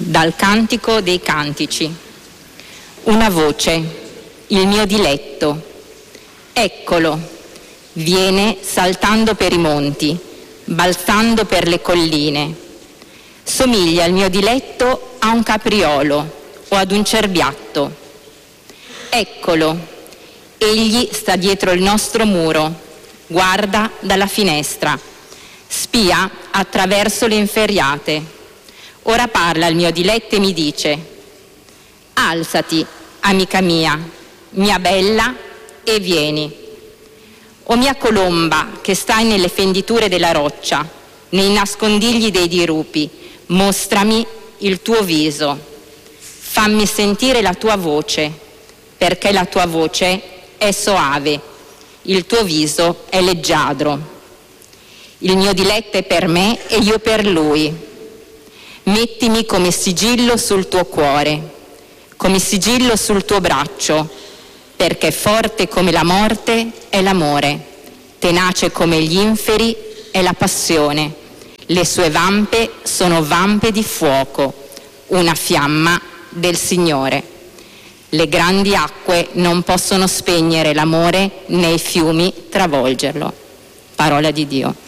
Dal Cantico dei Cantici. Una voce, il mio diletto. Eccolo, viene saltando per i monti, balzando per le colline. Somiglia il mio diletto a un capriolo o ad un cerbiatto. Eccolo, egli sta dietro il nostro muro, guarda dalla finestra, spia attraverso le inferriate. Ora parla il mio diletto e mi dice: alzati, amica mia bella, e vieni. O mia colomba che stai nelle fenditure della roccia, nei nascondigli dei dirupi, mostrami il tuo viso. Fammi sentire la tua voce, perché la tua voce è soave, il tuo viso è leggiadro. Il mio diletto è per me e io per lui. Mettimi come sigillo sul tuo cuore, come sigillo sul tuo braccio, perché forte come la morte è l'amore, tenace come gli inferi è la passione. Le sue vampe sono vampe di fuoco, una fiamma del Signore. Le grandi acque non possono spegnere l'amore, né i fiumi travolgerlo. Parola di Dio.